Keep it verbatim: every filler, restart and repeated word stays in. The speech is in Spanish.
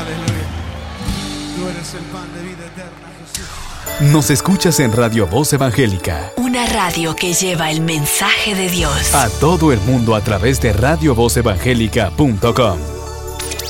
Aleluya. Tú eres el pan de vida eterna, Jesús. Nos escuchas en Radio Voz Evangélica. Una radio que lleva el mensaje de Dios A todo el mundo a través de radio voz evangélica punto com.